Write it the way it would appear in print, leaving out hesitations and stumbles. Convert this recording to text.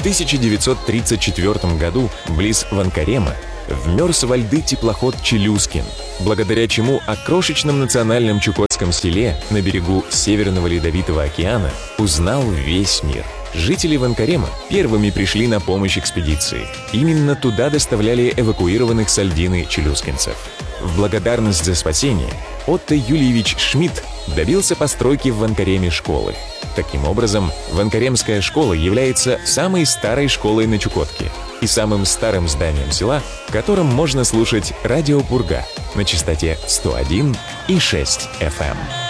1934 году близ Ванкарема вмерз во льды теплоход «Челюскин», благодаря чему о крошечном национальном чукотском селе на берегу Северного Ледовитого океана узнал весь мир. Жители Ванкарема первыми пришли на помощь экспедиции. Именно туда доставляли эвакуированных с льдины челюскинцев. В благодарность за спасение Отто Юльевич Шмидт добился постройки в Ванкареме школы. Таким образом, Ванкаремская школа является самой старой школой на Чукотке и самым старым зданием села, в котором можно слушать радио «Пурга» на частоте 101,6 FM.